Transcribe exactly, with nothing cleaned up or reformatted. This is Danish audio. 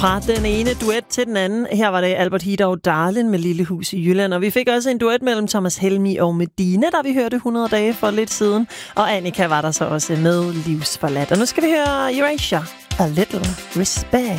Fra den ene duet til den anden. Her var det Albert Heidau Darlin med Lille Hus i Jylland. Og vi fik også en duet mellem Thomas Helmig og Medina, da vi hørte hundrede dage for lidt siden. Og Annika var der så også med Livsforladt. Og nu skal vi høre Erasure. A Little Respect.